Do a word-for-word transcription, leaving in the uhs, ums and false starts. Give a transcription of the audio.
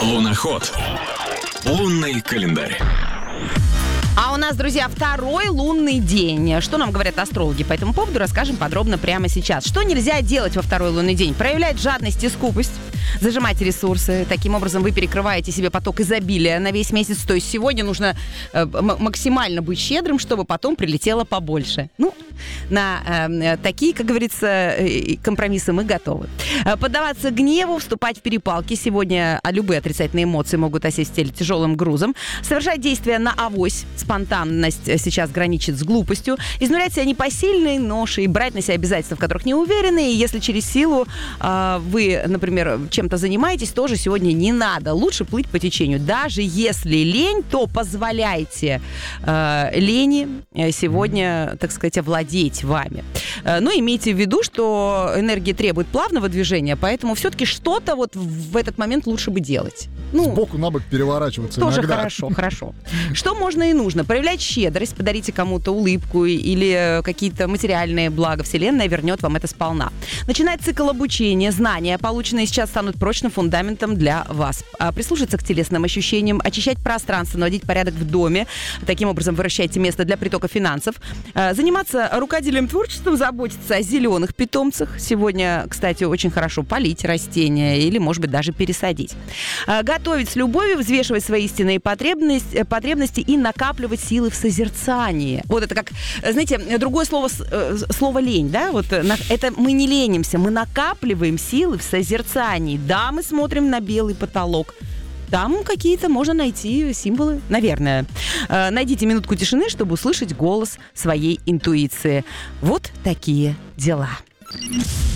Луноход. Лунный календарь. А у нас, друзья, второй лунный день. Что нам говорят астрологи по этому поводу, расскажем подробно прямо сейчас. Что нельзя делать во второй лунный день? Проявлять жадность и скупость, зажимать ресурсы. Таким образом, вы перекрываете себе поток изобилия на весь месяц. То есть сегодня нужно э, м- максимально быть щедрым, чтобы потом прилетело побольше. Ну, на э, такие, как говорится, э, компромиссы мы готовы. Э, поддаваться гневу, вступать в перепалки. Сегодня а, любые отрицательные эмоции могут осесть в теле тяжелым грузом. Совершать действия на авось. Спонтанность сейчас граничит с глупостью. Изнурять себя непосильной ношей, брать на себя обязательства, в которых не уверены. И если через силу э, вы, например, чем-то занимаетесь, тоже сегодня не надо. Лучше плыть по течению. Даже если лень, то позволяйте э, лени сегодня, так сказать, овладеть вами. Э, но имейте в виду, что энергия требует плавного движения, поэтому все-таки что-то вот в этот момент лучше бы делать. Ну, сбоку на бок переворачиваться тоже иногда. хорошо, хорошо. Что можно и нужно? Проявлять щедрость, подарите кому-то улыбку или какие-то материальные блага. Вселенная вернет вам это сполна. Начинать цикл обучения, знания, полученные сейчас, станут прочным фундаментом для вас. Прислушаться к телесным ощущениям, очищать пространство, наводить порядок в доме. Таким образом, выращайте место для притока финансов. Заниматься рукоделием, творчеством, заботиться о зеленых питомцах. Сегодня, кстати, очень хорошо полить растения или, может быть, даже пересадить. Готовить с любовью, взвешивать свои истинные потребности, потребности и накапливать силы в созерцании. Вот это как, знаете, другое слово, слово лень, да? Вот это мы не ленимся, мы накапливаем силы в созерцании. Да, мы смотрим на белый потолок. Там какие-то можно найти символы, наверное. Найдите минутку тишины, чтобы услышать голос своей интуиции. Вот такие дела.